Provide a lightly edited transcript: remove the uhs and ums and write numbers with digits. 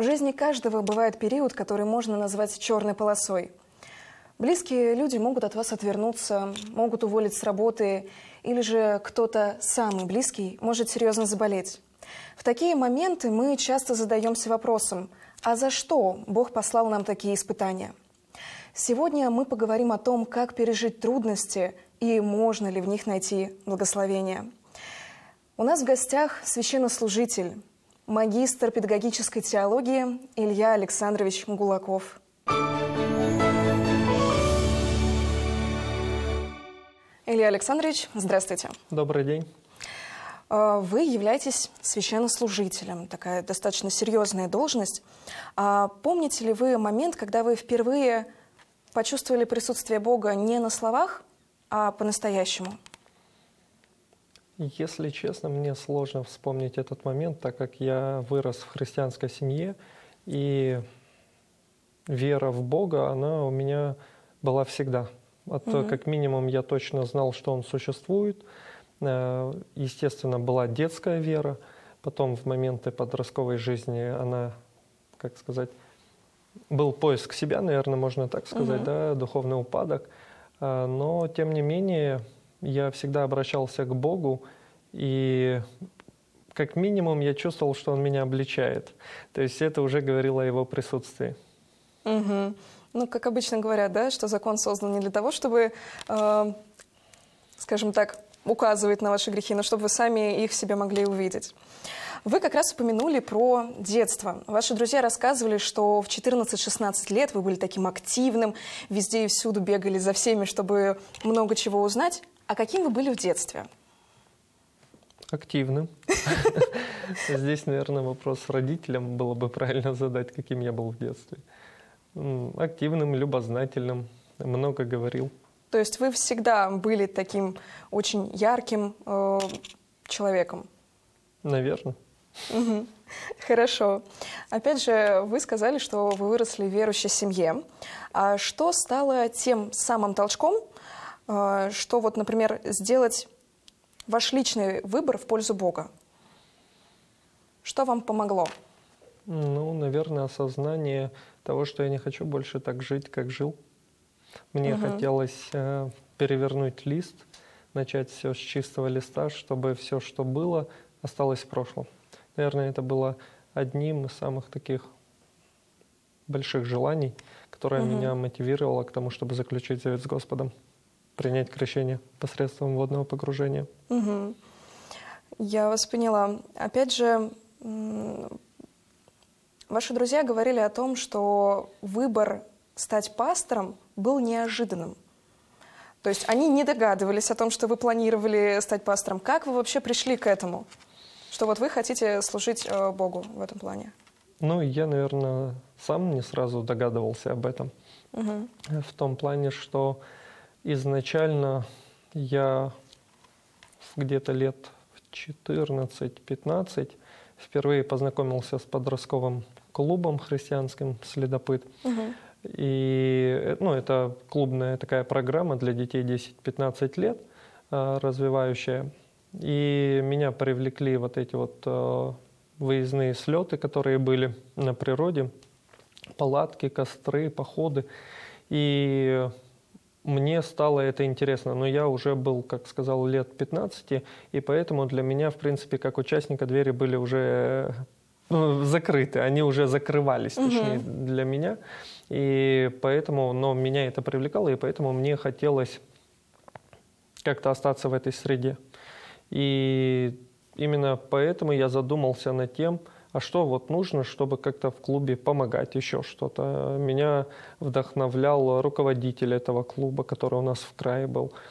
жизни каждого бывает период, который можно назвать черной полосой. Близкие люди могут от вас отвернуться, могут уволить с работы, или же кто-то самый близкий может серьезно заболеть. В такие моменты мы часто задаемся вопросом, а за что Бог послал нам такие испытания? Сегодня мы поговорим о том, как пережить трудности и можно ли в них найти благословение. У нас в гостях священнослужитель, магистр педагогической теологии Илья Александрович Гулаков. Илья Александрович, здравствуйте. Добрый день. Вы являетесь священнослужителем, такая достаточно серьезная должность. Помните ли вы момент, когда вы впервые почувствовали присутствие Бога не на словах, а по-настоящему? Если честно, мне сложно вспомнить этот момент, так как я вырос в христианской семье, и вера в Бога, она у меня была всегда. Как минимум, я точно знал, что Он существует. Естественно, была детская вера. Потом в моменты подростковой жизни она, как сказать, был поиск себя, наверное, можно так сказать, да, духовный упадок. Но, тем не менее, я всегда обращался к Богу, и как минимум я чувствовал, что Он меня обличает. То есть это уже говорило о Его присутствии. Ну, как обычно говорят, да, что закон создан не для того, чтобы, скажем так, указывать на ваши грехи, но чтобы вы сами их в себе могли увидеть. Вы как раз упомянули про детство. Ваши друзья рассказывали, что в 14-16 лет вы были таким активным, везде и всюду бегали за всеми, чтобы много чего узнать. А каким вы были в детстве? Активным. Здесь, наверное, вопрос родителям было бы правильно задать, каким я был в детстве. Активным, любознательным, много говорил. То есть вы всегда были таким очень ярким человеком? Наверное. Хорошо. Опять же, вы сказали, что вы выросли в верующей семье. А что стало тем самым толчком, что вот, например, сделать ваш личный выбор в пользу Бога? Что вам помогло? Ну, наверное, осознание того, что я не хочу больше так жить, как жил. Мне хотелось перевернуть лист, начать все с чистого листа, чтобы все, что было, осталось в прошлом. Наверное, это было одним из самых таких больших желаний, которое меня мотивировало к тому, чтобы заключить завет с Господом, принять крещение посредством водного погружения. Я вас поняла. Опять же, ваши друзья говорили о том, что выбор стать пастором был неожиданным. То есть они не догадывались о том, что вы планировали стать пастором. Как вы вообще пришли к этому? Что вот вы хотите служить Богу в этом плане? Ну, я, наверное, сам не сразу догадывался об этом. В том плане, что изначально я где-то лет в 14-15 впервые познакомился с подростковым клубом христианским «Следопыт». И это клубная такая программа для детей 10-15 лет, развивающая. И меня привлекли вот эти вот выездные слеты, которые были на природе, палатки, костры, походы. И мне стало это интересно. Но я уже был, как сказал, лет 15, и поэтому для меня, в принципе, как участника, двери были уже закрыты. Они уже закрывались, точнее, для меня. И поэтому, но меня это привлекало, и поэтому мне хотелось как-то остаться в этой среде. И именно поэтому я задумался над тем, а что вот нужно, чтобы как-то в клубе помогать, еще что-то. Меня вдохновлял руководитель этого клуба, который у нас в крае был.